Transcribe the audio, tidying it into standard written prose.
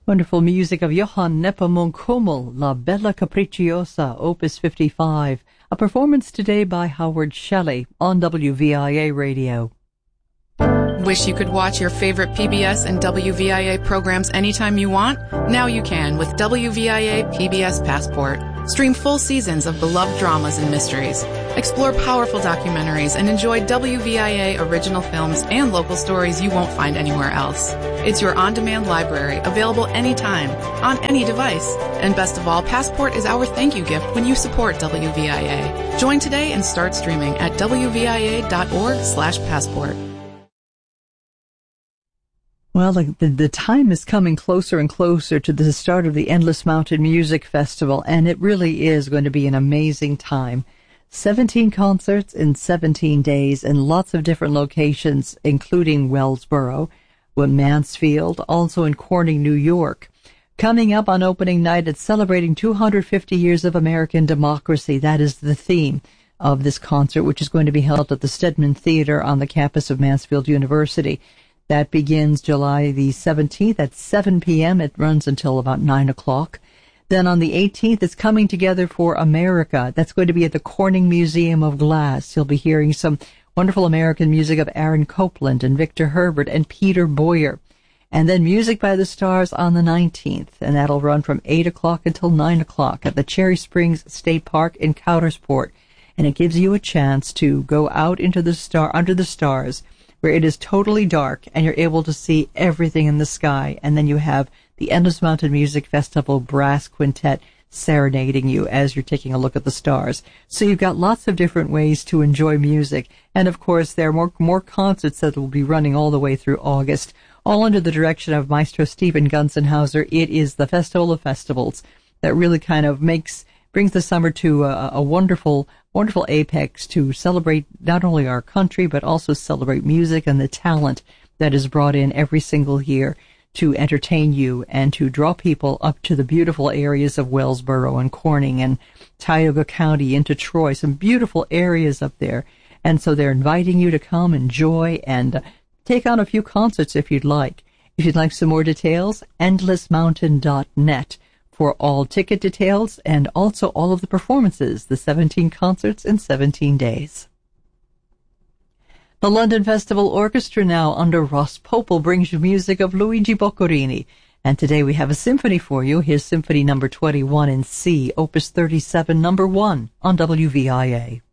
Wonderful music of Johann Nepomuk Hummel, La Bella Capricciosa, Opus 55, a performance today by Howard Shelley on WVIA Radio. Wish you could watch your favorite PBS and WVIA programs anytime you want? Now you can with WVIA PBS Passport. Stream full seasons of beloved dramas and mysteries. Explore powerful documentaries and enjoy WVIA original films and local stories you won't find anywhere else. It's your on-demand library, available anytime, on any device. And best of all, Passport is our thank you gift when you support WVIA. Join today and start streaming at wvia.org/passport. Well, the time is coming closer and closer to the start of the Endless Mountain Music Festival, and it really is going to be an amazing time. 17 concerts in 17 days in lots of different locations, including Wellsboro, Mansfield, also in Corning, New York. Coming up on opening night, it's celebrating 250 years of American democracy. That is the theme of this concert, which is going to be held at the Stedman Theater on the campus of Mansfield University. That begins July the 17th at 7 p.m. It runs until about 9 o'clock. Then on the 18th, it's Coming Together for America. That's going to be at the Corning Museum of Glass. You'll be hearing some wonderful American music of Aaron Copland and Victor Herbert and Peter Boyer. And then Music by the Stars on the 19th, and that'll run from 8 o'clock until 9 o'clock at the Cherry Springs State Park in Coudersport. And it gives you a chance to go out into under the stars, where it is totally dark and you're able to see everything in the sky. And then you have the Endless Mountain Music Festival Brass Quintet serenading you as you're taking a look at the stars. So you've got lots of different ways to enjoy music. And of course, there are more concerts that will be running all the way through August, all under the direction of Maestro Stephen Gunzenhauser. It is the Festival of Festivals that really kind of brings the summer to a wonderful apex to celebrate not only our country, but also celebrate music and the talent that is brought in every single year to entertain you and to draw people up to the beautiful areas of Wellsboro and Corning and Tioga County into Troy, some beautiful areas up there. And so they're inviting you to come, enjoy, and take on a few concerts if you'd like. If you'd like some more details, endlessmountain.net. for all ticket details and also all of the performances, the 17 concerts in 17 days. The London Festival Orchestra now under Ross Popel brings you music of Luigi Boccherini. And today we have a symphony for you. Here's Symphony number 21 in C, Opus 37, number 1 on WVIA.